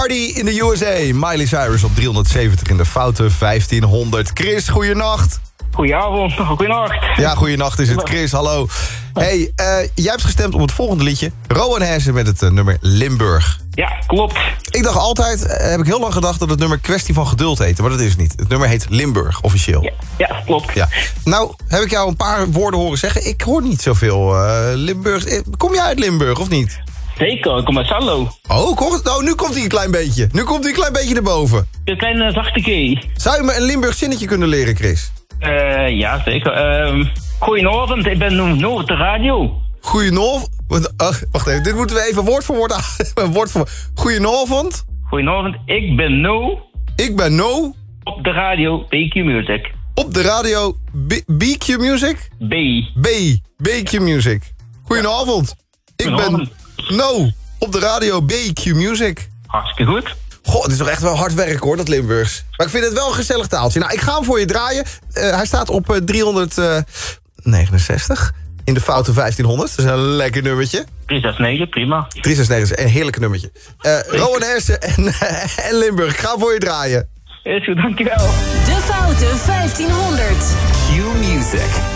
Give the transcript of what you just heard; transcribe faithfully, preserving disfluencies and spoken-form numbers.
Party in de U S A. Miley Cyrus op driehonderdzeventig in de foute vijftienhonderd. Chris, goeienacht. Goedenavond, goedenacht. Ja, goeienacht is het. Chris, hallo. Hey, uh, jij hebt gestemd op het volgende liedje. Rowan Hezen met het uh, nummer Limburg. Ja, klopt. Ik dacht altijd, uh, heb ik heel lang gedacht dat het nummer Kwestie van Geduld heette. Maar dat is het niet. Het nummer heet Limburg, officieel. Ja, ja klopt. Ja. Nou, heb ik jou een paar woorden horen zeggen. Ik hoor niet zoveel uh, Limburgs. Kom jij uit Limburg, of niet? Zeker, ik kom uit Sallo. Oh, kom, nou, nu komt hij een klein beetje. Nu komt hij een klein beetje naar boven. Een kleine zachte G. Zou je me een Limburgs zinnetje kunnen leren, Chris? Uh, ja, zeker. Uh, goedenavond, ik ben nu op de radio. Goedenavond. Uh, wacht even, dit moeten we even woord voor woord aan. woord voor... Goedenavond. Goedenavond, ik ben nu... Ik ben no... Op de radio B Q Music. Op de radio B, B Q Music? B. B. B Q Music. Goedenavond. Ik ben no. Op de radio B Q Music. Hartstikke goed. Goh, het is toch echt wel hard werk hoor, dat Limburgs. Maar ik vind het wel een gezellig taaltje. Nou, ik ga hem voor je draaien. Uh, hij staat op uh, driehonderdnegenenzestig. In de foute vijftienhonderd. Dat is een lekker nummertje. driehonderdzestig, prima. driehonderdnegenenzestig is een heerlijk nummertje. Uh, Rowan Hezen en, uh, en Limburg. Ik ga hem voor je draaien. Is goed, dankjewel. De foute vijftienhonderd. Q Music.